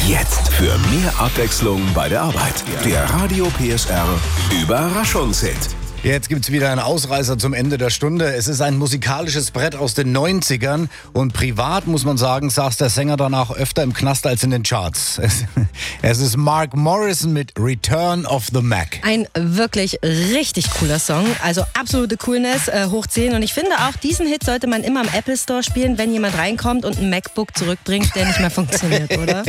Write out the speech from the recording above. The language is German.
Jetzt für mehr Abwechslung bei der Arbeit. Der Radio PSR Überraschungshit. Jetzt gibt's wieder einen Ausreißer zum Ende der Stunde. Es ist ein musikalisches Brett aus den 90ern und privat, muss man sagen, saß der Sänger danach öfter im Knast als in den Charts. Es ist Mark Morrison mit Return of the Mac. Ein wirklich richtig cooler Song, also absolute Coolness, hoch 10. Und ich finde auch, diesen Hit sollte man immer im Apple Store spielen, wenn jemand reinkommt und ein MacBook zurückbringt, der nicht mehr funktioniert, oder?